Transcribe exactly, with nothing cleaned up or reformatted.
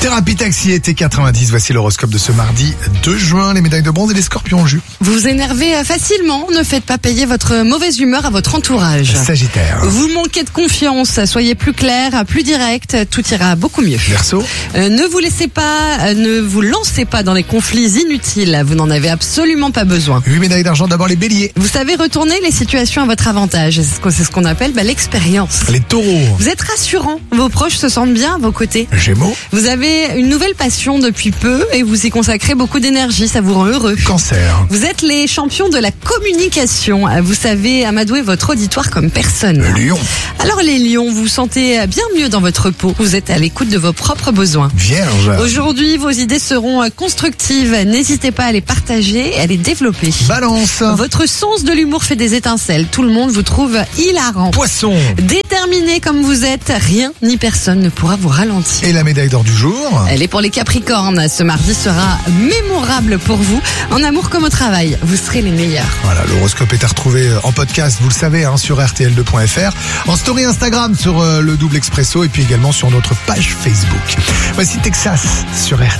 Thérapie Taxi été quatre-vingt-dix, voici l'horoscope de ce mardi deux juin, les médailles de bronze et les scorpions en jus. Vous vous énervez facilement, ne faites pas payer votre mauvaise humeur à votre entourage. Sagittaire. Vous manquez de confiance, soyez plus clair, plus direct, tout ira beaucoup mieux. Verseau. Euh, ne vous laissez pas, euh, ne vous lancez pas dans les conflits inutiles, vous n'en avez absolument pas besoin. huit médailles d'argent, d'abord les béliers. Vous savez retourner les situations à votre avantage, c'est ce qu'on, c'est ce qu'on appelle bah, l'expérience. Les taureaux. Vous êtes rassurant, vos proches se sentent bien à vos côtés. Gémeaux. Vous avez une nouvelle passion depuis peu et vous y consacrez beaucoup d'énergie, ça vous rend heureux. Cancer. Vous êtes les champions de la communication. Vous savez amadouer votre auditoire comme personne. Lion. Alors les lions, vous vous sentez bien mieux dans votre peau. Vous êtes à l'écoute de vos propres besoins. Vierge. Aujourd'hui, vos idées seront constructives. N'hésitez pas à les partager et à les développer. Balance. Votre sens de l'humour fait des étincelles. Tout le monde vous trouve hilarant. Poisson. Déterminé comme vous êtes, rien ni personne ne pourra vous ralentir. Et la médaille d'or du jour. Elle est pour les Capricornes. Ce mardi sera mémorable pour vous. En amour comme au travail, vous serez les meilleurs. Voilà, l'horoscope est à retrouver en podcast, vous le savez, hein, sur R T L deux point F R, en story Instagram sur euh, le Double Expresso et puis également sur notre page Facebook. Voici Texas sur R T L.